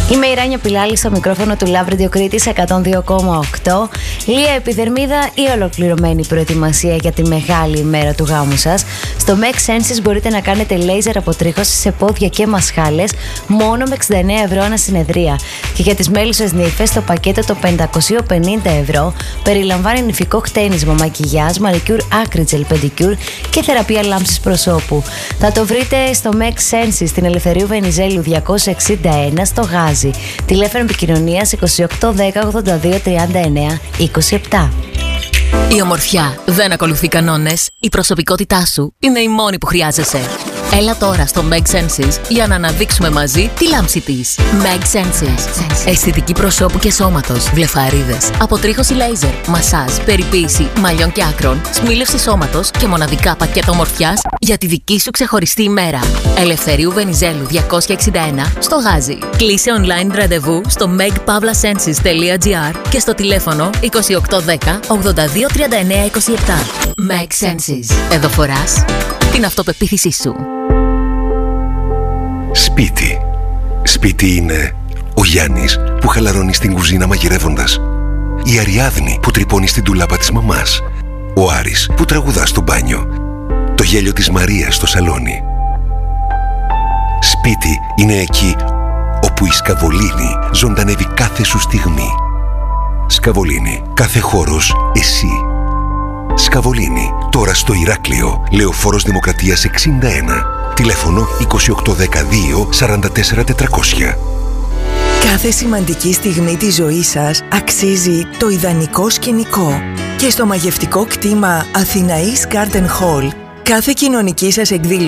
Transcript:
Είμαι η Ράνια Πιλάλη στο μικρόφωνο του Love Radio Κρήτης 102,8. Λία επιδερμίδα ή ολοκληρωμένη προετοιμασία για τη μεγάλη ημέρα του γάμου σας. Στο Make Senses μπορείτε να κάνετε λέιζερ αποτρίχωση σε πόδια και μασχάλες μόνο με 69 ευρώ ανά συνεδρία. Και για τις μέλισσες νύφες το πακέτο των 550 ευρώ περιλαμβάνει νυφικό χτένισμα, μακιγιάζ, μανικιούρ, άκριτζελ, πεντικιούρ και θεραπεία λάμψης προσώπου. Θα το βρείτε στο Make Senses στην Ελευθερίου Βενιζέλου 261 στο Γάζι. Τηλέφωνο επικοινωνίας 2810 82 39 27. Η ομορφιά δεν ακολουθεί κανόνες. Η προσωπικότητά σου είναι η μόνη που χρειάζεσαι. Έλα τώρα στο Meg Senses για να αναδείξουμε μαζί τη λάμψη της. Meg Senses. Αισθητική προσώπου και σώματος, βλεφαρίδες, αποτρίχωση λέιζερ, μασάζ, περιποίηση μαλλιών και άκρων, σμήλευση σώματος και μοναδικά πακέτα ομορφιάς για τη δική σου ξεχωριστή ημέρα. Ελευθερίου Βενιζέλου 261 στο Γάζι. Κλείσε online ραντεβού στο megpavlasenses.gr και στο τηλέφωνο 2810 82 39 27. Meg Senses. Εδώ φοράς την αυτοπεποίθησή σου. Σπίτι. Σπίτι είναι ο Γιάννης που χαλαρώνει στην κουζίνα μαγειρεύοντας, η Αριάδνη που τρυπώνει στην ντουλάπα της μαμάς, ο Άρης που τραγουδά στο μπάνιο, το γέλιο της Μαρίας στο σαλόνι. Σπίτι είναι εκεί όπου η Σκαβολίνη ζωντανεύει κάθε σου στιγμή. Σκαβολίνη, κάθε χώρος εσύ. Σκαβολίνη, τώρα στο Ηράκλειο, Λεωφόρος Δημοκρατίας 61. Τηλέφωνο 2812 44 400. Κάθε σημαντική στιγμή της ζωής σας αξίζει το ιδανικό σκηνικό. Και στο μαγευτικό κτήμα Αθηναής Garden Hall, κάθε κοινωνική σας εκδήλωση